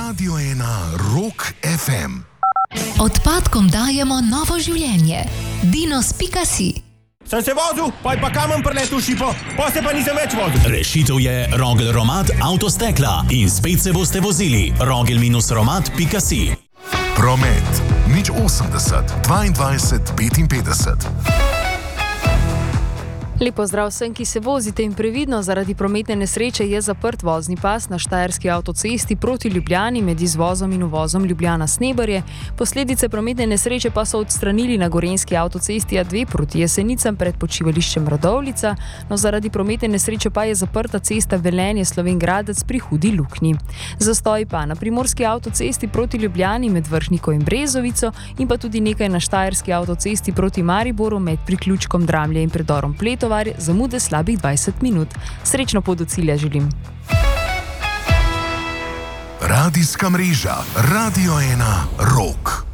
Radio 1 Rock FM. Odpadkom dajemo novo življenje. Dinos.si. Sem se vozil, pa kamen preletel šipo, pa se pa nisem več vozil. Rešitev je Rogel-Romat avtostekla in spet se boste vozili. Rogel-Romat.si. Promet. 080 22 55. Lep pozdrav vsem, ki se vozite in previdno, zaradi prometne nesreče je zaprt vozni pas na štajerski avtocesti proti Ljubljani med izvozom in uvozom Ljubljana-Sneberje. Posledice prometne nesreče pa so odstranili na gorenjski avtocesti A2 proti Jesenicam pred počivališčem Radovljica, no zaradi prometne nesreče pa je zaprta cesta Velenje-Slovenj Gradec pri Hudi Luknji. Zastoj pa na primorski avtocesti proti Ljubljani med Vrhniko in Brezovico in pa tudi nekaj na štajerski avtocesti proti Mariboru med priključkom Dramlje in predorom Pleto. Zamude slabih 20 minut. Srečno pot do cilja želim. Radijska mreža Radio 1 Rock.